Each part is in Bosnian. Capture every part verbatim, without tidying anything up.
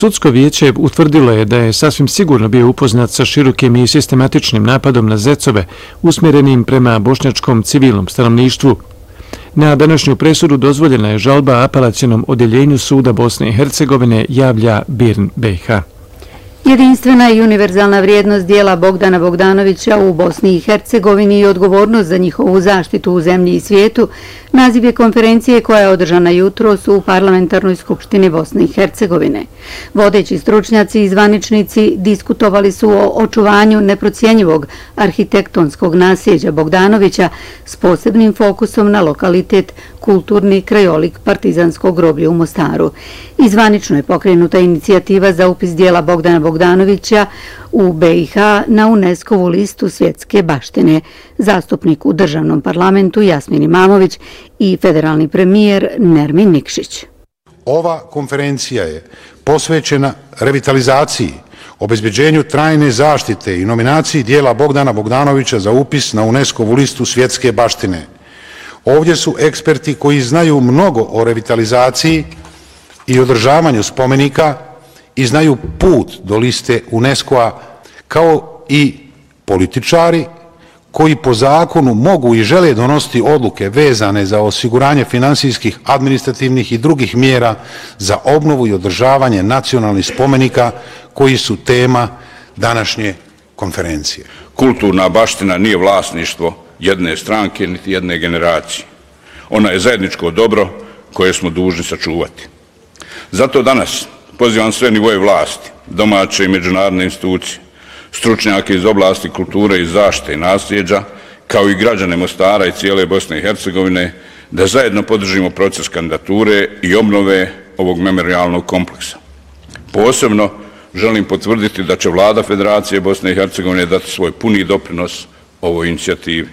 Sudsko vijeće utvrdilo je da je sasvim sigurno bio upoznat sa širokim i sistematičnim napadom na zecove usmjerenim prema bošnjačkom civilnom stanovništvu. Na današnju presudu dozvoljena je žalba apelacionom odjeljenju suda Bosne i Hercegovine, javlja BIRN B i H. Jedinstvena i univerzalna vrijednost dijela Bogdana Bogdanovića u Bosni i Hercegovini i odgovornost za njihovu zaštitu u zemlji i svijetu naziv je konferencije koja je održana jutros u Parlamentarnoj skupštini Bosne i Hercegovine. Vodeći stručnjaci i zvaničnici diskutovali su o očuvanju neprocjenjivog arhitektonskog nasljeđa Bogdanovića s posebnim fokusom na lokalitet kulturni krajolik Partizanskog groblja u Mostaru. I zvanično je pokrenuta inicijativa za upis dijela Bogdana Bogdanovića u B i H na UNESCO-vu listu svjetske baštine. Zastupnik u državnom parlamentu Jasmin Imamović i federalni premijer Nermin Nikšić. Ova konferencija je posvećena revitalizaciji, obezbeđenju trajne zaštite i nominaciji dijela Bogdana Bogdanovića za upis na UNESCO-vu listu svjetske baštine. Ovdje su eksperti koji znaju mnogo o revitalizaciji i održavanju spomenika i znaju put do liste UNESCO-a, kao i političari koji po zakonu mogu i žele donositi odluke vezane za osiguranje finansijskih, administrativnih i drugih mjera za obnovu i održavanje nacionalnih spomenika koji su tema današnje konferencije. Kulturna baština nije vlasništvo jedne stranke niti jedne generacije. Ona je zajedničko dobro koje smo dužni sačuvati. Zato danas pozivam sve nivoje vlasti, domaće i međunarodne institucije, stručnjake iz oblasti kulture i zaštite i nasljeđa, kao i građane Mostara i cijele Bosne i Hercegovine, da zajedno podržimo proces kandidature i obnove ovog memorijalnog kompleksa. Posebno želim potvrditi da će Vlada Federacije Bosne i Hercegovine dati svoj puni doprinos ovoj inicijativi.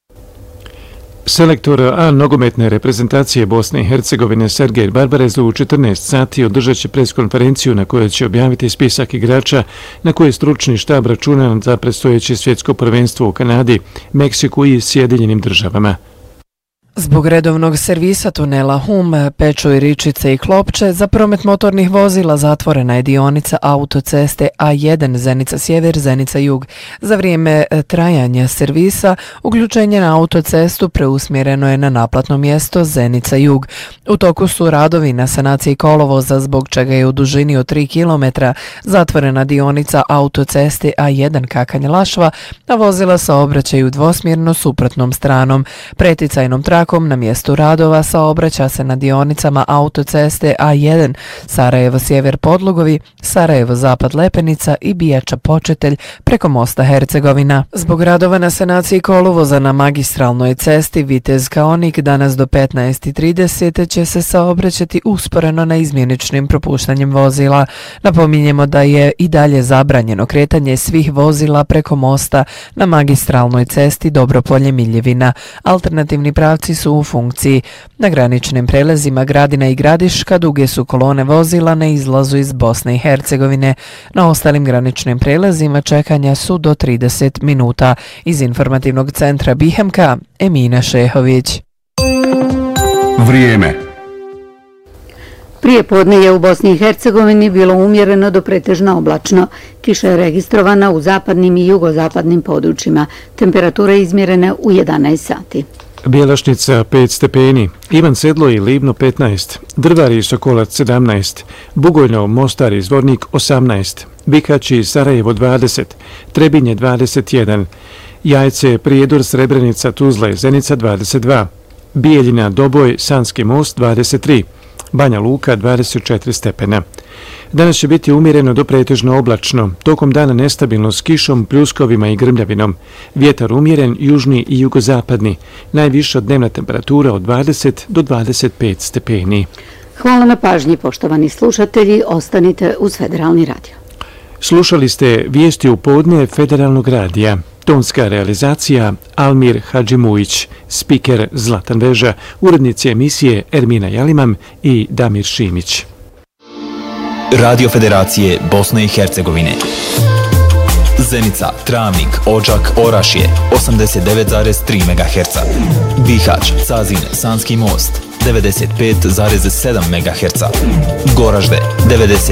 Selektor A nogometne reprezentacije Bosne i Hercegovine Sergej Barbarez u četrnaest sati održat će preskonferenciju na kojoj će objaviti spisak igrača na koje stručni štab računa za predstojeće svjetsko prvenstvo u Kanadi, Meksiku i Sjedinjenim državama. Zbog redovnog servisa tunela Hum, Pečuj, Ričice i Klopče za promet motornih vozila zatvorena je dionica autoceste A jedan Zenica sjever, Zenica jug. Za vrijeme trajanja servisa uključenje na autocestu preusmjereno je na naplatno mjesto Zenica jug. U toku su radovi na sanaciji kolovoza, zbog čega je u dužini od tri kilometra zatvorena dionica autoceste A jedan Kakanj-Lašva, a vozila saobraćaju dvosmjerno suprotnom stranom. Preticajnom trakom na mjestu radova saobraća se na dionicama autoceste A jedan Sarajevo sjever Podlugovi, Sarajevo zapad Lepenica i Bijača Početelj preko mosta Hercegovina. Zbog radova na sanaciji kolovoza na magistralnoj cesti Vitez Kaonik danas do petnaest i trideset će se saobraćati usporeno na izmjeničnim propuštanjem vozila. Napominjemo da je i dalje zabranjeno kretanje svih vozila preko mosta na magistralnoj cesti Dobropolje-Miljevina. Alternativni pravci su u funkciji. Na graničnim prelazima Gradina i Gradiška duge su kolone vozila na izlazu iz Bosne i Hercegovine. Na ostalim graničnim prelazima čekanja su do trideset minuta. Iz informativnog centra Bihemka, Emina Šehović. Vrijeme. Prije podne je u Bosni i Hercegovini bilo umjereno do pretežno oblačno. Kiša je registrovana u zapadnim i jugozapadnim područjima. Temperatura je izmjerena u jedanaest sati. Bjelašnica pet stepeni, Ivan Sedlo i Livno petnaest, Drvar i Sokolac sedamnaest, Bugojno, Mostar i Zvornik osamnaest, Bikać i Sarajevo dvadeset, Trebinje dvadeset jedan, Jajce, Prijedor, Srebrenica, Tuzla i Zenica dvadeset dva, Bijeljina, Doboj, Sanski most dvadeset tri, Banja Luka dvadeset četiri stepena. Danas će biti umjereno do pretežno oblačno, tokom dana nestabilno s kišom, pljuskovima i grmljavinom. Vjetar umjeren, južni i jugozapadni. Najviša dnevna temperatura od dvadeset do dvadeset pet stepeni. Hvala na pažnji, poštovani slušatelji, ostanite uz Federalni radio. Slušali ste vijesti u podne Federalnog radija. Tonska realizacija Almir Hadžimujić, spiker Zlatan Veža, urednici emisije Ermina Jalimam i Damir Šimić. Radio Federacije Bosne i Hercegovine. Zenica, Travnik, Odžak, Orašje osamdeset devet zarez tri megaherca. Bihać, Cazin, Sanski most devedeset pet zarez sedam megaherca. Goražde devedeset